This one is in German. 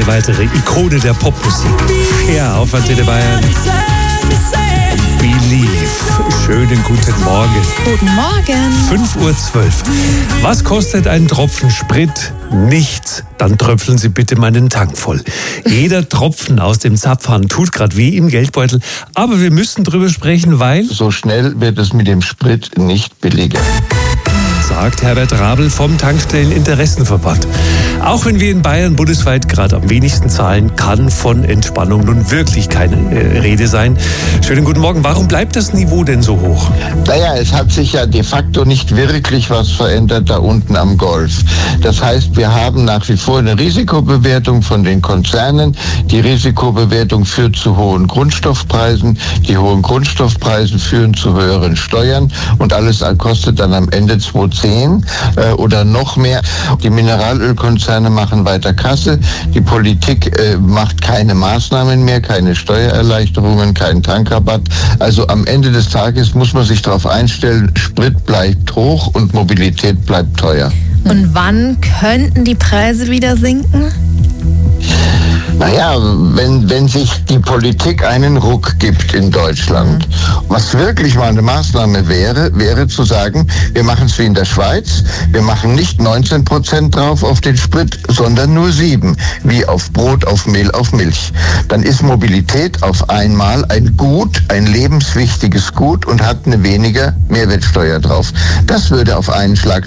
weitere Ikone der Popmusik. Ja, auf Antenne Bayern. Believe. Schönen guten Morgen. Guten Morgen. 5:12 Uhr. Was kostet ein Tropfen Sprit? Nichts. Dann tröpfeln Sie bitte meinen Tank voll. Jeder Tropfen aus dem Zapfhahn tut gerade weh im Geldbeutel. Aber wir müssen drüber sprechen, weil... So schnell wird es mit dem Sprit nicht billiger. Sagt Herbert Rabel vom Tankstelleninteressenverband. Auch wenn wir in Bayern bundesweit gerade am wenigsten zahlen, kann von Entspannung nun wirklich keine Rede sein. Schönen guten Morgen. Warum bleibt das Niveau denn so hoch? Naja, es hat sich ja de facto nicht wirklich was verändert da unten am Golf. Das heißt, wir haben nach wie vor eine Risikobewertung von den Konzernen. Die Risikobewertung führt zu hohen Grundstoffpreisen. Die hohen Grundstoffpreise führen zu höheren Steuern. Und alles kostet dann am Ende 2,10 oder noch mehr. Die Mineralölkonzerne machen weiter Kasse. Die Politik macht keine Maßnahmen mehr, keine Steuererleichterungen, keinen Tankrabatt. Also am Ende des Tages muss man sich darauf einstellen, Sprit bleibt hoch und Mobilität bleibt teuer. Und wann könnten die Preise wieder sinken? Naja, wenn sich die Politik einen Ruck gibt in Deutschland, was wirklich mal eine Maßnahme wäre zu sagen, wir machen es wie in der Schweiz, wir machen nicht 19% drauf auf den Sprit, sondern nur 7%, wie auf Brot, auf Mehl, auf Milch. Dann ist Mobilität auf einmal ein Gut, ein lebenswichtiges Gut und hat eine weniger Mehrwertsteuer drauf. Das würde auf einen Schlag